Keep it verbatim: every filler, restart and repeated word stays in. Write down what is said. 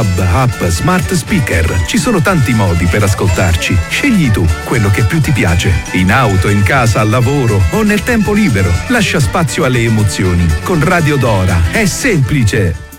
App, smart speaker. Ci sono tanti modi per ascoltarci. Scegli tu quello che più ti piace. In auto, in casa, al lavoro o nel tempo libero. Lascia spazio alle emozioni. Con Radio Dora è semplice.